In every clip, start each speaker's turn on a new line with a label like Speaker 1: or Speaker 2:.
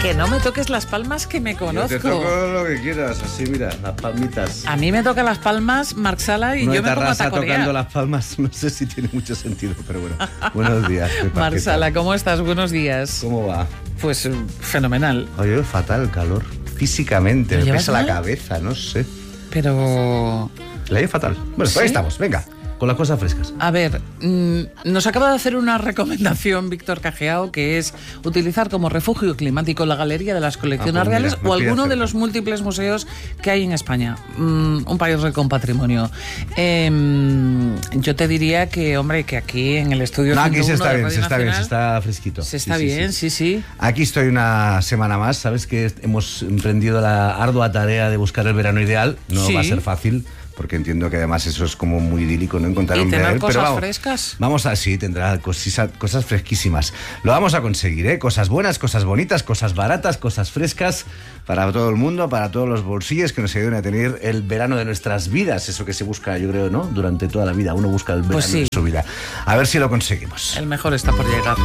Speaker 1: Que no me toques las palmas, que me conozco.
Speaker 2: Yo te toco lo que quieras, así mira, las palmitas.
Speaker 1: A mí me toca las palmas Marc Sala y yo me pongo a taconear.
Speaker 2: Tocando las palmas, no sé si tiene mucho sentido, pero bueno. Buenos días, Pepa.
Speaker 1: Marc Sala, ¿cómo estás? Buenos días.
Speaker 2: ¿Cómo va?
Speaker 1: Pues fenomenal.
Speaker 2: Oye, fatal el calor. Físicamente, me pesa la cabeza, no sé.
Speaker 1: Pero...
Speaker 2: La llevo fatal. Bueno, ¿sí? Ahí estamos, venga. Con las cosas frescas.
Speaker 1: A ver, nos acaba de hacer una recomendación Víctor Cajeao, que es utilizar como refugio climático la Galería de las Colecciones Reales o alguno de los múltiples museos que hay en España. Un país rico en patrimonio. Yo te diría que, hombre, que aquí en el estudio...
Speaker 2: No, aquí se está bien, se está fresquito.
Speaker 1: Se está bien, sí.
Speaker 2: Aquí estoy una semana más. Sabes que hemos emprendido la ardua tarea de buscar el verano ideal. No va a ser fácil, porque entiendo que además eso es como muy idílico, no encontrar un verano.
Speaker 1: ¿Y tener cosas frescas?
Speaker 2: Vamos a, sí, tendrá cosas fresquísimas. Lo vamos a conseguir, ¿eh? Cosas buenas, cosas bonitas, cosas baratas, cosas frescas para todo el mundo, para todos los bolsillos, que nos ayuden a tener el verano de nuestras vidas. Eso que se busca, yo creo, ¿no? Durante toda la vida. Uno busca el verano de su vida. A ver si lo conseguimos.
Speaker 1: El mejor está por llegar.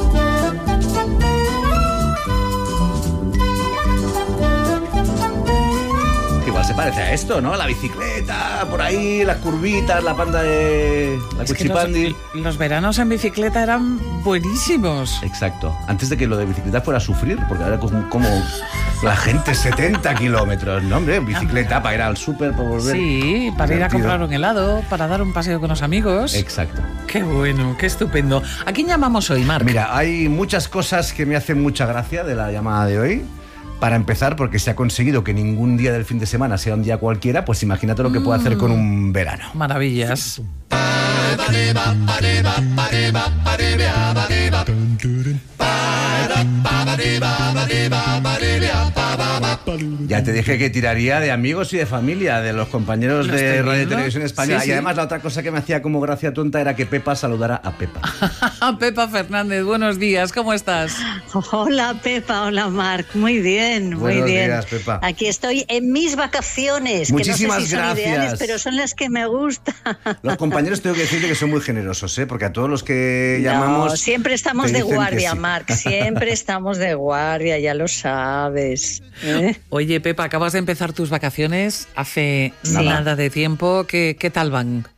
Speaker 2: Se parece a esto, ¿no? La bicicleta, por ahí, las curvitas, la panda de... la cuchipandi.
Speaker 1: Los veranos en bicicleta eran buenísimos.
Speaker 2: Exacto. Antes de que lo de bicicleta fuera a sufrir, porque ahora como la gente 70 kilómetros, ¿no, hombre? Bicicleta para ir al súper, para volver.
Speaker 1: Sí, para ir a comprar un helado, para dar un paseo con los amigos.
Speaker 2: Exacto.
Speaker 1: Qué bueno, qué estupendo. ¿A quién llamamos hoy, Marc?
Speaker 2: Mira, hay muchas cosas que me hacen mucha gracia de la llamada de hoy. Para empezar, porque se ha conseguido que ningún día del fin de semana sea un día cualquiera, pues imagínate lo que puede hacer con un verano.
Speaker 1: Maravillas.
Speaker 2: Ya te dije que tiraría de amigos y de familia, de los compañeros de Radio y Televisión Española. Sí. Y además la otra cosa que me hacía como gracia tonta era que Pepa saludara a Pepa.
Speaker 1: Pepa Fernández, buenos días, ¿cómo estás?
Speaker 3: Hola Pepa, hola Marc, muy bien, muy
Speaker 2: buenos
Speaker 3: bien.
Speaker 2: Días, Pepa.
Speaker 3: Aquí estoy en mis vacaciones,
Speaker 2: muchísimas
Speaker 3: que no sé si
Speaker 2: gracias.
Speaker 3: Son ideales, pero son las que me gustan.
Speaker 2: Los compañeros tengo que decirte que son muy generosos, ¿eh? Porque a todos los que llamamos...
Speaker 3: No, siempre estamos de guardia, sí. Marc, siempre estamos de guardia, ya lo sabes.
Speaker 1: Oye, Pepa, acabas de empezar tus vacaciones hace nada de tiempo. ¿Qué tal van?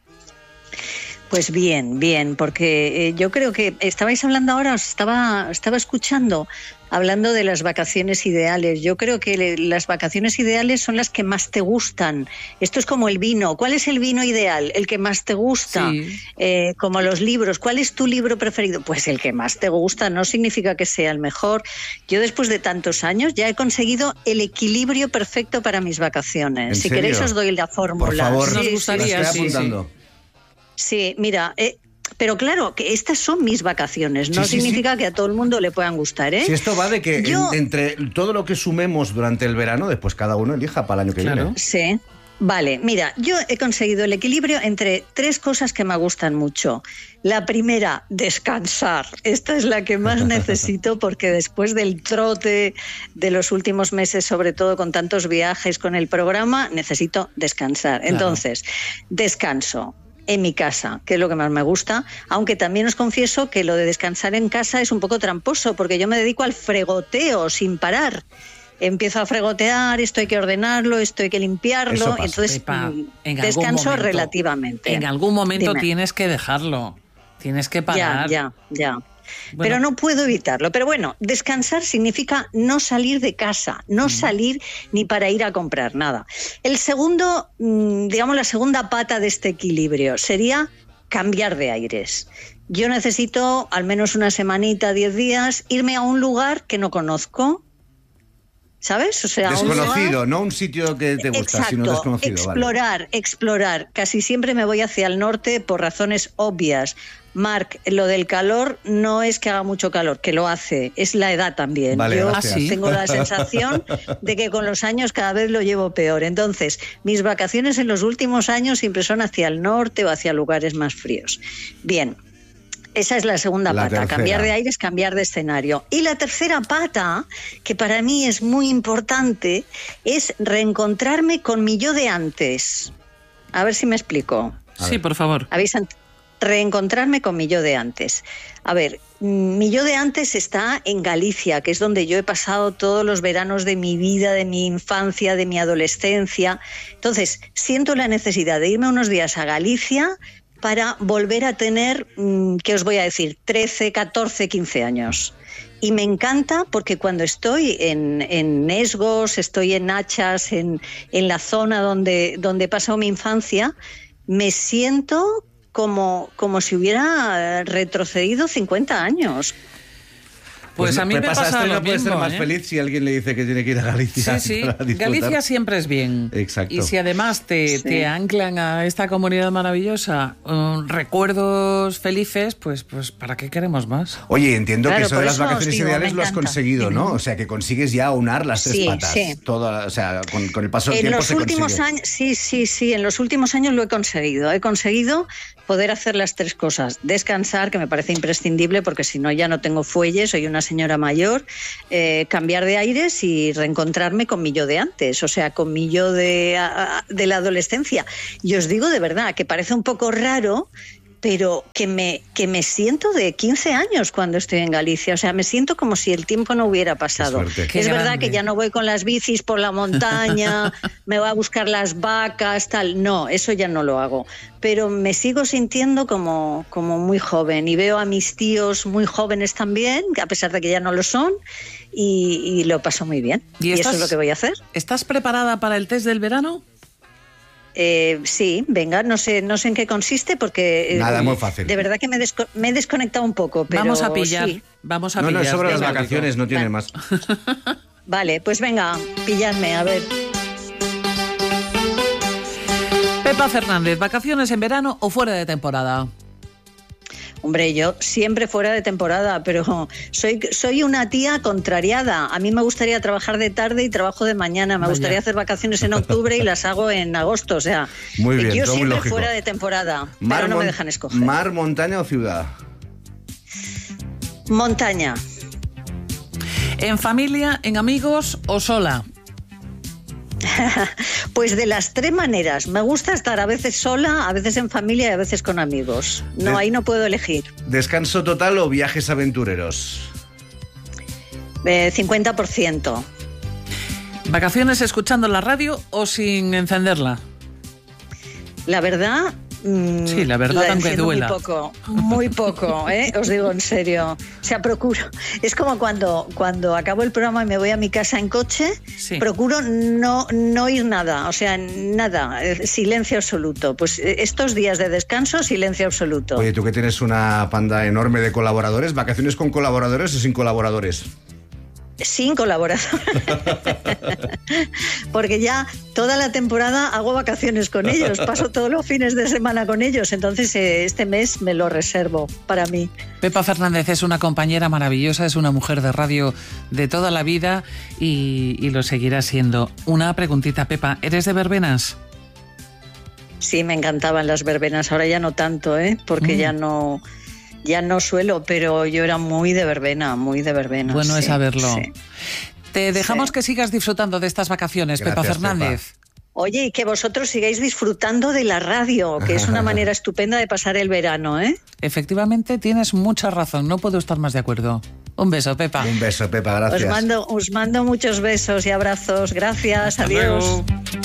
Speaker 3: Pues bien, porque yo creo que estabais hablando ahora, os estaba escuchando, hablando de las vacaciones ideales. Yo creo que las vacaciones ideales son las que más te gustan. Esto es como el vino. ¿Cuál es el vino ideal? El que más te gusta.
Speaker 1: Sí.
Speaker 3: Como los libros. ¿Cuál es tu libro preferido? Pues el que más te gusta. No significa que sea el mejor. Yo después de tantos años ya he conseguido el equilibrio perfecto para mis vacaciones. Si queréis os doy la fórmula.
Speaker 2: Por favor,
Speaker 1: nos gustaría.
Speaker 2: La estoy apuntando.
Speaker 3: Sí, mira... Pero claro, que estas son mis vacaciones, no significa que a todo el mundo le puedan gustar, ¿eh?
Speaker 2: Si esto va de que entre todo lo que sumemos durante el verano, después cada uno elija para el año que viene.
Speaker 3: Sí, vale, mira, yo he conseguido el equilibrio entre tres cosas que me gustan mucho. La primera, descansar. Esta es la que más necesito porque después del trote de los últimos meses, sobre todo con tantos viajes con el programa, necesito descansar. Entonces, descanso en mi casa, que es lo que más me gusta, aunque también os confieso que lo de descansar en casa es un poco tramposo, porque yo me dedico al fregoteo sin parar. Empiezo a fregotear, esto hay que ordenarlo, esto hay que limpiarlo, entonces
Speaker 1: Pepa,
Speaker 3: descanso relativamente.
Speaker 1: En algún momento tienes que dejarlo, tienes que parar.
Speaker 3: Ya.
Speaker 1: Bueno.
Speaker 3: Pero no puedo evitarlo. Pero bueno, descansar significa no salir de casa, no salir ni para ir a comprar nada. El segundo, digamos, la segunda pata de este equilibrio sería cambiar de aires. Yo necesito al menos una semanita, 10 días, irme a un lugar que no conozco. ¿Sabes? O sea,
Speaker 2: desconocido, no un sitio que te gusta, sino desconocido.
Speaker 3: Explorar. Casi siempre me voy hacia el norte por razones obvias. Marc, lo del calor no es que haga mucho calor, que lo hace, es la edad también.
Speaker 2: Vale,
Speaker 3: yo
Speaker 2: gracias.
Speaker 3: tengo la sensación de que con los años cada vez lo llevo peor. Entonces, mis vacaciones en los últimos años siempre son hacia el norte o hacia lugares más fríos. Bien. Esa es la segunda pata, tercera. Cambiar de aires, cambiar de escenario. Y la tercera pata, que para mí es muy importante, es reencontrarme con mi yo de antes. A ver si me explico.
Speaker 1: Sí, por favor.
Speaker 3: reencontrarme con mi yo de antes. A ver, mi yo de antes está en Galicia, que es donde yo he pasado todos los veranos de mi vida, de mi infancia, de mi adolescencia. Entonces, siento la necesidad de irme unos días a Galicia para volver a tener, ¿qué os voy a decir?, 13, 14, 15 años. Y me encanta porque cuando estoy en Esgos, estoy en Nachas, en la zona donde he pasado mi infancia, me siento como si hubiera retrocedido 50 años.
Speaker 1: Pues a mí me pasa lo
Speaker 2: no puede
Speaker 1: mismo,
Speaker 2: ser más feliz si alguien le dice que tiene que ir a Galicia.
Speaker 1: Sí, sí. Galicia siempre es bien.
Speaker 2: Exacto.
Speaker 1: Y si además te anclan a esta comunidad maravillosa recuerdos felices, pues ¿para qué queremos más?
Speaker 2: Oye, entiendo que eso de las
Speaker 3: eso
Speaker 2: vacaciones ideales lo has conseguido, ¿no? O sea, que consigues ya unar las tres patas. Sí. Toda, o sea, con el paso del tiempo se consigue. En los últimos años, sí. En los últimos años lo he conseguido. He conseguido poder hacer las tres cosas. Descansar, que me parece imprescindible, porque si no ya no tengo fuelle, soy una señora mayor, cambiar de aires y reencontrarme con mi yo de antes, o sea, con mi yo de la adolescencia. Y os digo de verdad que parece un poco raro, pero que me siento de 15 años cuando estoy en Galicia. O sea, me siento como si el tiempo no hubiera pasado. Es verdad que ya no voy con las bicis por la montaña, me voy a buscar las vacas, tal. No, eso ya no lo hago. Pero me sigo sintiendo como muy joven. Y veo a mis tíos muy jóvenes también, a pesar de que ya no lo son, y lo paso muy bien. ¿Y eso es lo que voy a hacer?
Speaker 1: ¿Estás preparada para el test del verano?
Speaker 3: Sí, venga, no sé en qué consiste porque
Speaker 2: nada, muy fácil.
Speaker 3: De verdad que me he desconectado un poco, pero
Speaker 1: vamos a pillar,
Speaker 3: sí.
Speaker 1: Vamos a pillar.
Speaker 2: No, es sobre las vacaciones, no tiene más.
Speaker 3: Vale, pues venga, pilladme, a ver.
Speaker 1: Pepa Fernández, ¿vacaciones en verano o fuera de temporada?
Speaker 3: Hombre, yo siempre fuera de temporada, pero soy una tía contrariada. A mí me gustaría trabajar de tarde y trabajo de mañana. Me gustaría hacer vacaciones en octubre y las hago en agosto. O sea,
Speaker 2: muy bien,
Speaker 3: yo
Speaker 2: todo
Speaker 3: siempre
Speaker 2: muy lógico.
Speaker 3: Fuera de temporada, pero no me dejan escoger.
Speaker 2: ¿Mar, montaña o ciudad?
Speaker 3: Montaña.
Speaker 1: ¿En familia, en amigos o sola?
Speaker 3: Pues de las tres maneras. Me gusta estar a veces sola, a veces en familia y a veces con amigos. No, ahí no puedo elegir.
Speaker 2: ¿Descanso total o viajes aventureros?
Speaker 3: 50%.
Speaker 1: ¿Vacaciones escuchando la radio o sin encenderla?
Speaker 3: La verdad...
Speaker 1: Sí, la verdad, aunque duela.
Speaker 3: Muy poco, os digo en serio. O sea, procuro. Es como cuando acabo el programa y me voy a mi casa en coche, procuro no oír nada, o sea, nada, silencio absoluto. Pues estos días de descanso, silencio absoluto.
Speaker 2: Oye, tú que tienes una panda enorme de colaboradores, ¿vacaciones con colaboradores o sin colaboradores?
Speaker 3: Sin colaborador. Porque ya toda la temporada hago vacaciones con ellos, paso todos los fines de semana con ellos, entonces este mes me lo reservo para mí.
Speaker 1: Pepa Fernández es una compañera maravillosa, es una mujer de radio de toda la vida y lo seguirá siendo. Una preguntita, Pepa, ¿eres de verbenas?
Speaker 3: Sí, me encantaban las verbenas, ahora ya no tanto, porque ya no suelo, pero yo era muy de verbena.
Speaker 1: Bueno,
Speaker 3: sí,
Speaker 1: es saberlo.
Speaker 3: Sí.
Speaker 1: Te dejamos que sigas disfrutando de estas vacaciones. Gracias, Pepa Fernández.
Speaker 3: Pepa. Oye, y que vosotros sigáis disfrutando de la radio, que es una manera estupenda de pasar el verano, ¿eh?
Speaker 1: Efectivamente, tienes mucha razón, no puedo estar más de acuerdo. Un beso, Pepa.
Speaker 2: Un beso, Pepa, gracias.
Speaker 3: Os mando muchos besos y abrazos. Gracias, adiós.
Speaker 1: Luego.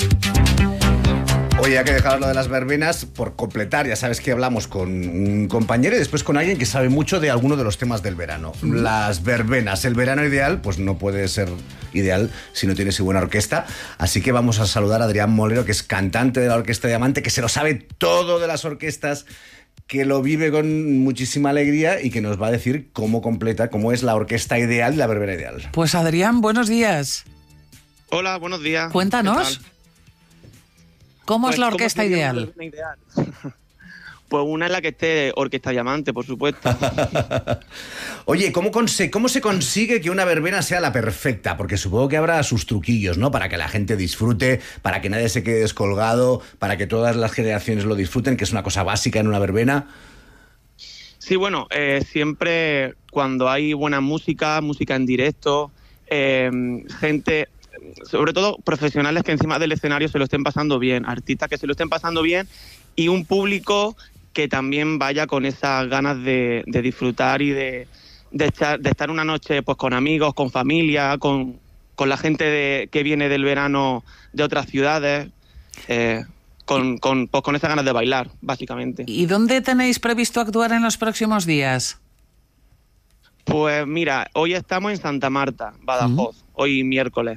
Speaker 2: Oye, hay que dejar lo de las verbenas por completar. Ya sabes que hablamos con un compañero y después con alguien que sabe mucho de alguno de los temas del verano. Las verbenas. El verano ideal, pues no puede ser ideal si no tienes buena orquesta. Así que vamos a saludar a Adrián Molero, que es cantante de la Orquesta Diamante, que se lo sabe todo de las orquestas, que lo vive con muchísima alegría y que nos va a decir cómo completa, cómo es la orquesta ideal y la verbena ideal.
Speaker 1: Pues Adrián, buenos días.
Speaker 4: Hola, buenos días.
Speaker 1: Cuéntanos. ¿Cómo es la orquesta ideal?
Speaker 4: Pues una es la que esté Orquesta Diamante, por supuesto.
Speaker 2: Oye, ¿cómo se consigue que una verbena sea la perfecta? Porque supongo que habrá sus truquillos, ¿no? Para que la gente disfrute, para que nadie se quede descolgado, para que todas las generaciones lo disfruten, que es una cosa básica en una verbena.
Speaker 4: Sí, bueno, siempre cuando hay buena música en directo, gente... sobre todo profesionales que encima del escenario se lo estén pasando bien, artistas que se lo estén pasando bien y un público que también vaya con esas ganas de disfrutar y de estar una noche pues con amigos, con familia, con la gente que viene del verano de otras ciudades, con esas ganas de bailar, básicamente.
Speaker 1: ¿Y dónde tenéis previsto actuar en los próximos días?
Speaker 4: Pues mira, hoy estamos en Santa Marta, Badajoz, hoy miércoles.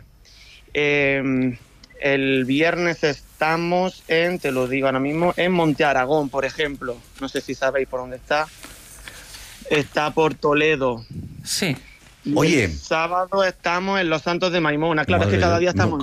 Speaker 4: El viernes estamos te lo digo ahora mismo, en Monte Aragón, por ejemplo. No sé si sabéis por dónde está. Está por Toledo.
Speaker 1: Sí.
Speaker 2: Oye.
Speaker 4: El sábado estamos en Los Santos de Maimona. Claro, es que cada día estamos...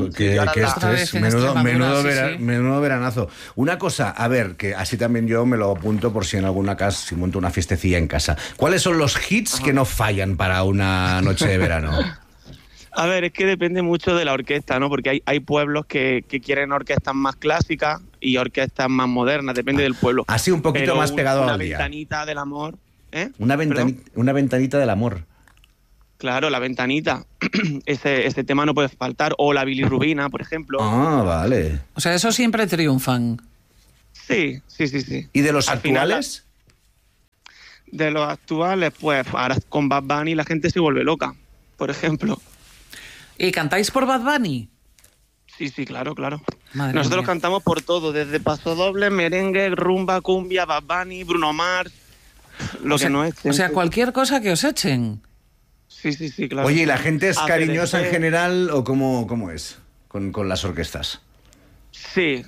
Speaker 2: Menudo veranazo. Una cosa, a ver, que así también yo me lo apunto por si en alguna casa, si monto una fiestecilla en casa. ¿Cuáles son los hits que no fallan para una noche de verano?
Speaker 4: A ver, es que depende mucho de la orquesta, ¿no? Porque hay pueblos que quieren orquestas más clásicas y orquestas más modernas, depende del pueblo.
Speaker 2: Así un poquito
Speaker 4: pero
Speaker 2: más pegado al día.
Speaker 4: Una ventanita del amor...
Speaker 2: Una ventanita del amor.
Speaker 4: Claro, la ventanita. ese tema no puede faltar. O la bilirrubina, por ejemplo.
Speaker 2: Ah, vale.
Speaker 1: O sea, eso siempre triunfan.
Speaker 4: Sí.
Speaker 2: ¿Y de los actuales?
Speaker 4: De los actuales, pues ahora con Bad Bunny la gente se vuelve loca, por ejemplo.
Speaker 1: ¿Y cantáis por Bad Bunny?
Speaker 4: Sí, claro.
Speaker 1: Madre
Speaker 4: Nosotros
Speaker 1: mía.
Speaker 4: cantamos por todo, desde pasodoble, merengue, rumba, cumbia, Bad Bunny, Bruno Mars...
Speaker 1: O sea, cualquier cosa que os echen.
Speaker 4: Sí, claro.
Speaker 2: Oye, ¿y la gente es cariñosa en general o cómo es con las orquestas?
Speaker 4: Sí.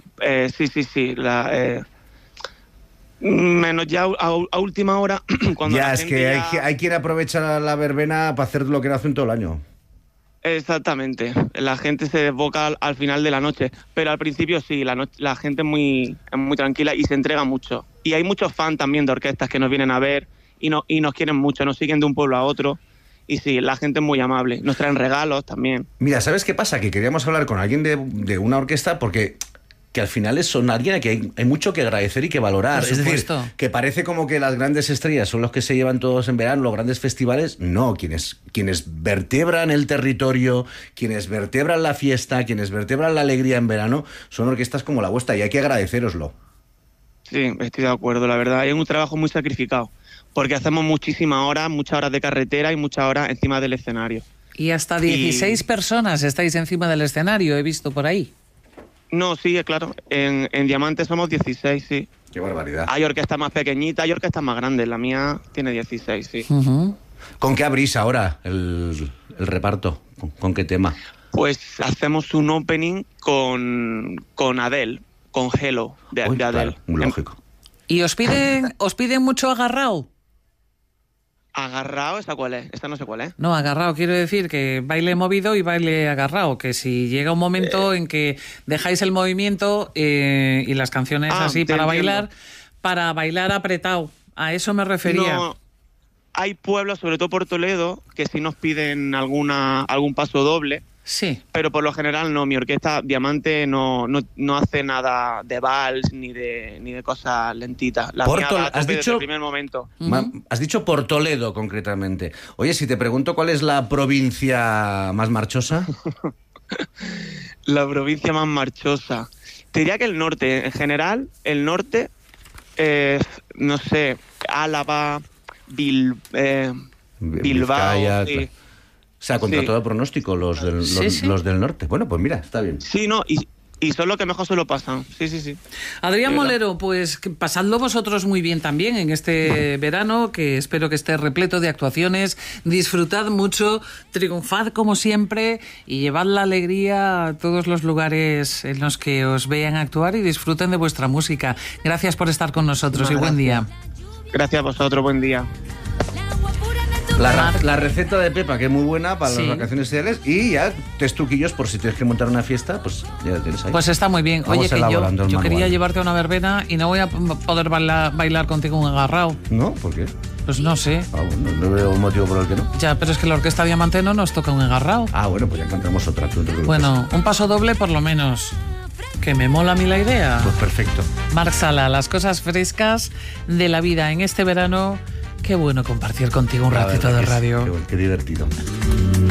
Speaker 4: Menos ya a última hora, cuando
Speaker 2: Ya,
Speaker 4: la
Speaker 2: es
Speaker 4: gente
Speaker 2: que hay quien aprovecha la verbena para hacer lo que no hacen todo el año.
Speaker 4: Exactamente. La gente se desboca al final de la noche, pero al principio sí, la gente es muy tranquila y se entrega mucho. Y hay muchos fans también de orquestas que nos vienen a ver y nos quieren mucho, nos siguen de un pueblo a otro. Y sí, la gente es muy amable, nos traen regalos también.
Speaker 2: Mira, ¿sabes qué pasa? Que queríamos hablar con alguien de una orquesta porque... que al final son alguien a que hay mucho que agradecer y que valorar.
Speaker 1: Por
Speaker 2: es decir,
Speaker 1: supuesto.
Speaker 2: que parece como que las grandes estrellas son los que se llevan todos en verano, los grandes festivales. No, quienes vertebran el territorio, quienes vertebran la fiesta, quienes vertebran la alegría en verano, son orquestas como la vuestra y hay que agradecéroslo.
Speaker 4: Sí, estoy de acuerdo, la verdad. Es un trabajo muy sacrificado, porque hacemos muchas horas de carretera y muchas horas encima del escenario.
Speaker 1: Y hasta 16 personas estáis encima del escenario, he visto por ahí.
Speaker 4: No, sí, claro. En Diamante somos 16, sí.
Speaker 2: Qué barbaridad.
Speaker 4: Hay orquestas más pequeñitas, hay orquestas más grandes. La mía tiene 16, sí.
Speaker 1: Uh-huh.
Speaker 2: ¿Con qué abrís ahora el reparto? ¿Con qué tema?
Speaker 4: Pues hacemos un opening con Adele, con Hello, de Adele.
Speaker 2: Claro, muy lógico.
Speaker 1: ¿Y os piden mucho agarrao?
Speaker 4: ¿Agarrao? ¿Esta cuál es? Esta no sé cuál es.
Speaker 1: No, agarrao quiero decir que baile movido y baile agarrao, que si llega un momento en que dejáis el movimiento y las canciones así para bailar apretado, a eso me refería.
Speaker 4: No, hay pueblos, sobre todo por Toledo, que sí nos piden algún paso doble.
Speaker 1: Sí.
Speaker 4: Pero por lo general no, mi orquesta Diamante no hace nada de vals ni de cosas lentitas. La mía va a tope desde el primer momento.
Speaker 2: Has dicho por Toledo, concretamente. Oye, si te pregunto cuál es la provincia más marchosa.
Speaker 4: La provincia más marchosa. Te diría que el norte, en general, el norte, no sé, Álava, Bilbao.
Speaker 2: Vizcaya,
Speaker 4: Sí.
Speaker 2: O sea, contra todo pronóstico, los del norte. Bueno, pues mira, está bien.
Speaker 4: Sí, no, y son los que mejor se lo pasan. Sí.
Speaker 1: Adrián Molero, pues pasadlo vosotros muy bien también en este verano, que espero que esté repleto de actuaciones. Disfrutad mucho, triunfad como siempre y llevad la alegría a todos los lugares en los que os vean actuar y disfruten de vuestra música. Gracias por estar con nosotros y buen día.
Speaker 4: Gracias a vosotros, buen día.
Speaker 2: La receta de Pepa, que es muy buena para las vacaciones ideales, y ya truquillos por si tienes que montar una fiesta, pues ya la tienes ahí.
Speaker 1: Pues está muy bien. Oye, que yo quería llevarte a una verbena y no voy a poder bailar contigo un agarrao.
Speaker 2: ¿No? ¿Por qué?
Speaker 1: Pues no sé.
Speaker 2: Bueno, no veo un motivo por el que no.
Speaker 1: Ya, pero es que la Orquesta Diamante no nos toca un agarrao.
Speaker 2: Bueno, pues ya encontramos otra.
Speaker 1: Bueno, un paso doble por lo menos. Que me mola a mí la idea.
Speaker 2: Pues perfecto.
Speaker 1: Marc Sala, las cosas frescas de la vida en este verano. Qué bueno compartir contigo un ratito de radio.
Speaker 2: Qué divertido.